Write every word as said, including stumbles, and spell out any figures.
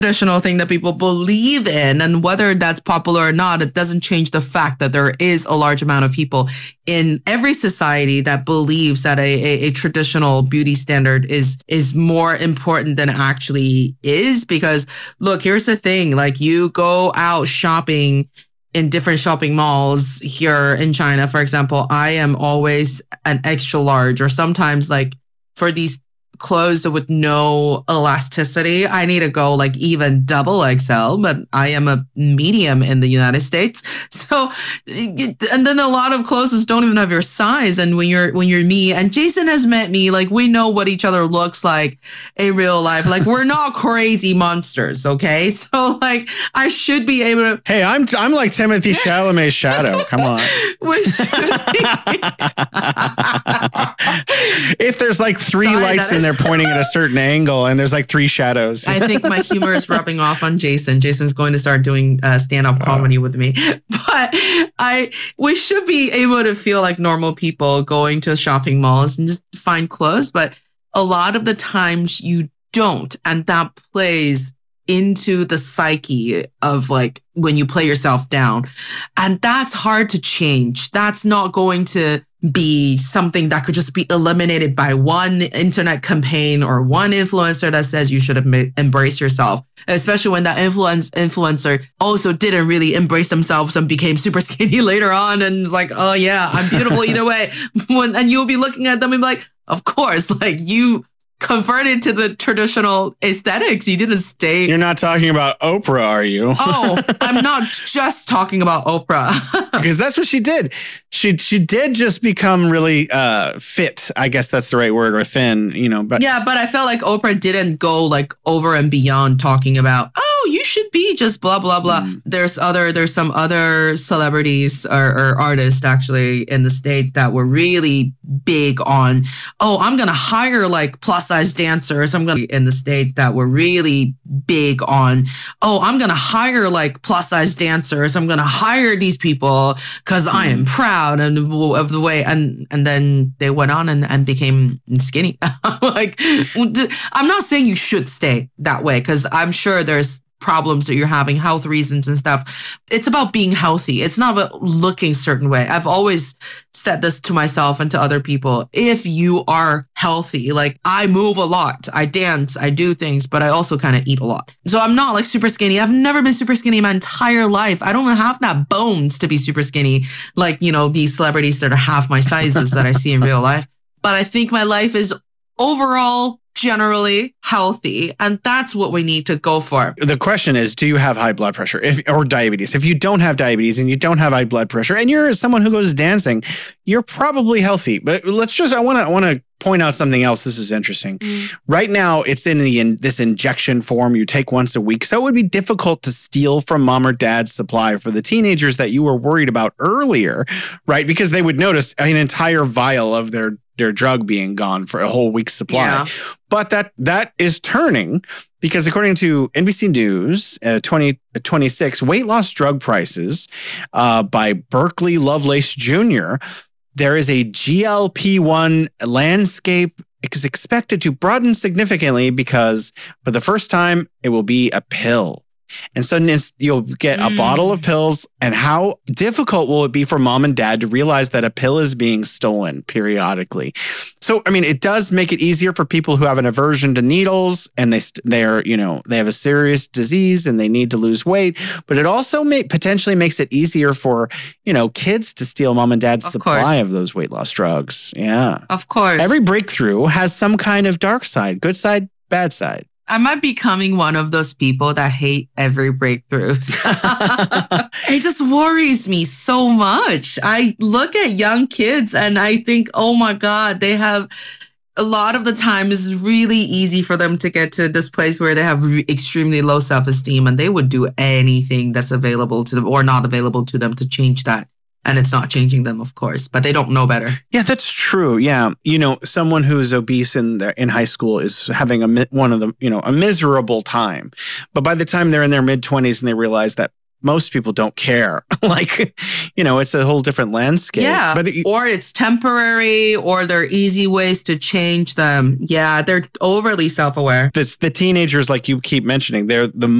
traditional thing that people believe in, and whether that's popular or not, it doesn't change the fact that there is a large amount of people in every society that believes that a, a, a traditional beauty standard is is more important than it actually is. Because look, here's the thing, like you go out shopping in different shopping malls here in China, for example, I am always an extra large, or sometimes like for these clothes with no elasticity, I need to go like even double X L, but I am a medium in the United States. So, and then a lot of clothes just don't even have your size. And when you're, when you're me, and Jason has met me, like we know what each other looks like in real life. Like we're not crazy monsters. Okay. So like I should be able to. Hey, I'm, I'm like Timothy Chalamet's shadow. Come on. If there's like three Sorry, lights in there pointing at a certain angle and there's like three shadows. I think my humor is rubbing off on Jason. Jason's going to start doing uh, stand-up comedy uh. with me. But I, we should be able to feel like normal people going to shopping malls and just find clothes. But a lot of the times you don't. And that plays into the psyche of like when you play yourself down. And that's hard to change. That's not going to be something that could just be eliminated by one internet campaign or one influencer that says you should em- embrace yourself, especially when that influence influencer also didn't really embrace themselves and became super skinny later on and was like, oh yeah, I'm beautiful either way. When, and you'll be looking at them and be like, of course, like you converted to the traditional aesthetics. You didn't stay. You're not talking about Oprah, are you? Oh, I'm not just talking about Oprah. Because that's what she did. She she did just become really uh, fit. I guess that's the right word, or thin, you know. But yeah, but I felt like Oprah didn't go like over and beyond talking about, oh, you should be just blah, blah, blah. Mm. There's other, there's some other celebrities or, or artists actually in the States that were really big on, oh, I'm going to hire like plus size dancers. I'm going to in the States that were really big on, oh, I'm going to hire like plus size dancers. I'm going to hire these people because mm. I am proud and of the way. And, and then they went on and, and became skinny. Like, I'm not saying you should stay that way because I'm sure there's problems that you're having, health reasons and stuff. It's about being healthy. It's not about looking a certain way. I've always said this to myself and to other people. If you are healthy, like I move a lot, I dance, I do things, but I also kind of eat a lot. So I'm not like super skinny. I've never been super skinny my entire life. I don't have that bones to be super skinny like, you know, these celebrities that are half my sizes that I see in real life. But I think my life is overall generally healthy, and that's what we need to go for. The question is, do you have high blood pressure if, or diabetes? If you don't have diabetes and you don't have high blood pressure and you're someone who goes dancing, you're probably healthy. But let's just, I want to I want to point out something else. This is interesting. Mm. Right now, it's in the in this injection form you take once a week. So it would be difficult to steal from mom or dad's supply for the teenagers that you were worried about earlier, right? Because they would notice an entire vial of their their drug being gone for a whole week's supply. Yeah. But that that is turning because according to N B C News, uh, twenty twenty-six weight loss drug prices uh, by Berkeley Lovelace Junior, there is a G L P one landscape is expected to broaden significantly because for the first time, it will be a pill. And so you'll get a mm. bottle of pills. And how difficult will it be for mom and dad to realize that a pill is being stolen periodically? So, I mean, it does make it easier for people who have an aversion to needles and they they're, you know, they have a serious disease and they need to lose weight. But it also may potentially makes it easier for, you know, kids to steal mom and dad's of supply course. Of those weight loss drugs. Yeah. Of course. Every breakthrough has some kind of dark side, good side, bad side. Am I becoming one of those people that hate every breakthrough? It just worries me so much. I look at young kids and I think, oh my God, they have a lot of the time it's really easy for them to get to this place where they have re- extremely low self-esteem and they would do anything that's available to them or not available to them to change that. And it's not changing them, of course, but they don't know better. Yeah, that's true. Yeah. You know, someone who is obese in their, in high school is having a one of the, you know, a miserable time. But by the time they're in their mid twenties and they realize that most people don't care. Like, you know, it's a whole different landscape. Yeah. But it, or it's temporary, or there are easy ways to change them. Yeah. They're overly self-aware. It's the teenagers, like you keep mentioning, they're the